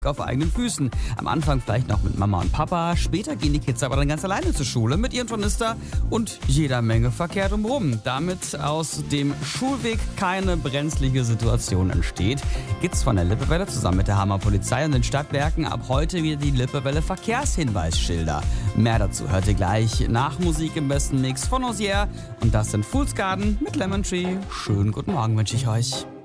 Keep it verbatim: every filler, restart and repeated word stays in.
auf eigenen Füßen. Am Anfang vielleicht noch mit Mama und Papa, später gehen die Kids aber dann ganz alleine zur Schule mit ihrem Tornister und jeder Menge Verkehr drumherum. Damit aus dem Schulweg keine brenzlige Situation entsteht, gibt's von der Lippewelle zusammen mit der Hammer Polizei und den Stadtwerken ab heute wieder die Lippewelle Verkehrshinweisschilder. Mehr dazu hört ihr gleich nach Musik im besten Mix von Osier und das sind Fool's Garden mit Lemon Tree. Schönen guten Morgen wünsche ich euch.